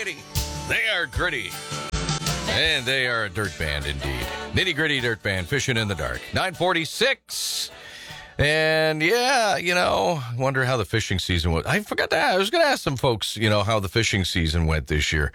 Variety. They are gritty. And they are a dirt band indeed. Nitty Gritty Dirt Band, Fishing in the Dark. 9:46. And yeah, wonder how the fishing season was. I forgot to ask. I was going to ask some folks, how the fishing season went this year.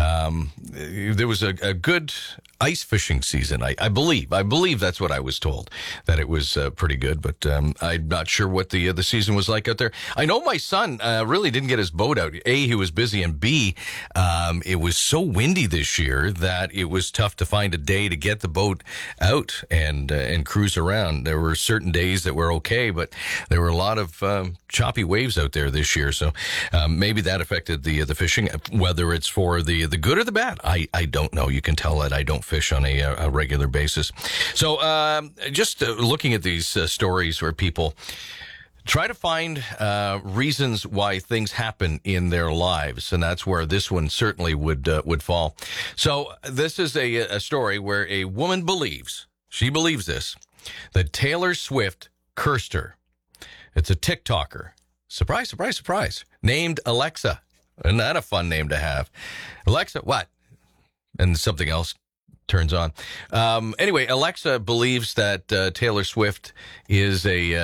There was a good ice fishing season, I believe. I believe that's what I was told, that it was pretty good, but I'm not sure what the season was like out there. I know my son really didn't get his boat out. A, he was busy, and B, it was so windy this year that it was tough to find a day to get the boat out and cruise around. There were certain days that were okay, but there were a lot of choppy waves out there this year, so maybe that affected the fishing. Whether it's for the good or the bad, I don't know. You can tell that I don't fish on a regular basis. So just looking at these stories where people try to find reasons why things happen in their lives, and that's where this one certainly would fall. So this is a story where a woman believes this, that Taylor Swift cursed her. It's a TikToker. Surprise, surprise, surprise. Named Alexa. Isn't that a fun name to have? Alexa, what? And something else turns on. Anyway, Alexa believes that Taylor Swift is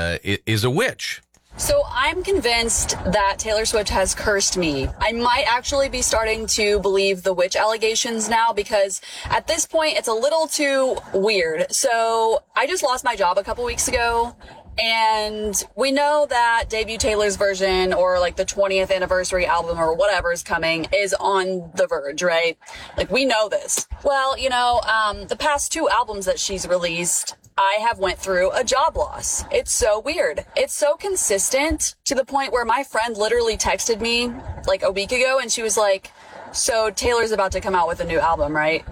a witch. So I'm convinced that Taylor Swift has cursed me. I might actually be starting to believe the witch allegations now, because at this point it's a little too weird. So I just lost my job a couple weeks ago, and we know that debut Taylor's version, or like the 20th anniversary album or whatever is coming, is on the verge, right? Like, we know this. Well, the past two albums that she's released, I have went through a job loss. It's so weird. It's so consistent to the point where my friend literally texted me like a week ago, and she was like, so Taylor's about to come out with a new album, right?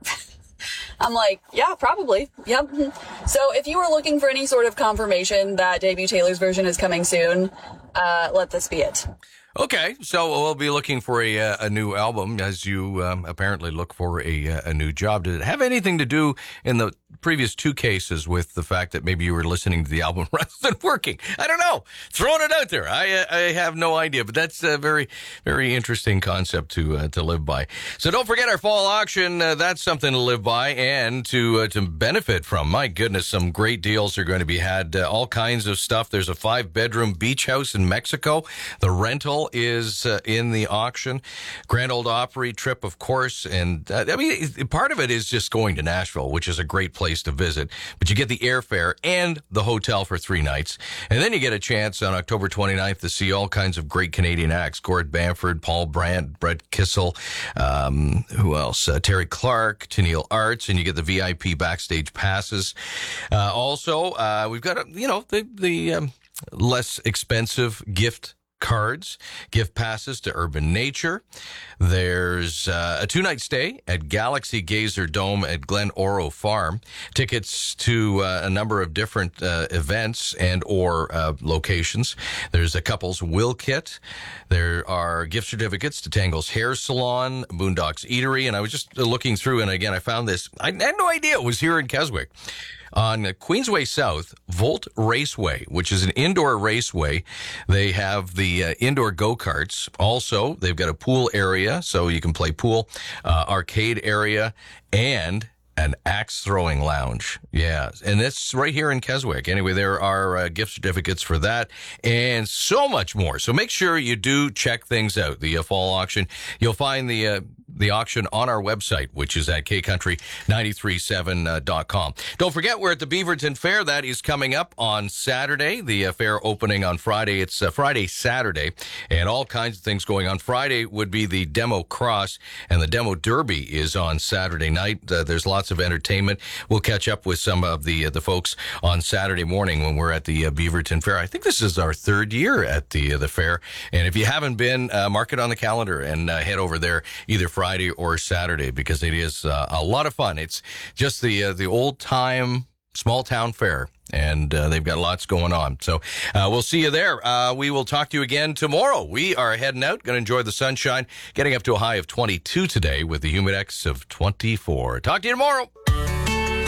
I'm like, yeah, probably. Yep. So if you were looking for any sort of confirmation that debut Taylor's version is coming soon, let this be it. Okay, so we'll be looking for a new album, as you apparently look for a new job. Did it have anything to do in the previous two cases with the fact that maybe you were listening to the album rather than working? I don't know. Throwing it out there. I have no idea, but that's a very, very interesting concept to live by. So don't forget our fall auction. That's something to live by and to benefit from. My goodness, some great deals are going to be had. All kinds of stuff. There's a 5-bedroom beach house in Mexico. The rental is in the auction. Grand Ole Opry trip, of course. And part of it is just going to Nashville, which is a great place to visit. But you get the airfare and the hotel for 3 nights. And then you get a chance on October 29th to see all kinds of great Canadian acts. Gord Bamford, Paul Brandt, Brett Kissel, who else? Terry Clark, Tennille Arts, and you get the VIP backstage passes. Also, we've got, the less expensive gift cards, gift passes to Urban Nature. There's a 2-night stay at Galaxy Gazer Dome at Glen Oro Farm. Tickets to a number of different events and or locations. There's a couple's will kit. There are gift certificates to Tangle's Hair Salon, Boondocks Eatery, and I was just looking through, and again, I found this. I had no idea it was here in Keswick. On Queensway South, Volt Raceway, which is an indoor raceway. They have the indoor go-karts. Also, they've got a pool area, so you can play pool, arcade area, and an axe throwing lounge. Yeah, and that's right here in Keswick. Anyway, there are gift certificates for that and so much more. So make sure you do check things out. The fall auction, you'll find the auction on our website, which is at kcountry937.com. Don't forget, we're at the Beaverton Fair. That is coming up on Saturday. The fair opening on Friday. It's Friday, Saturday, and all kinds of things going on. Friday would be the Demo Cross, and the Demo Derby is on Saturday night. There's lots of entertainment. We'll catch up with some of the folks on Saturday morning when we're at the Beaverton Fair. I think this is our 3rd year at the fair, and if you haven't been, mark it on the calendar and head over there either Friday or Saturday, because it is a lot of fun. It's just the old time small town fair, and they've got lots going on. So we'll see you there. We will talk to you again tomorrow. We are heading out, going to enjoy the sunshine, getting up to a high of 22 today with the Humidex of 24. Talk to you tomorrow.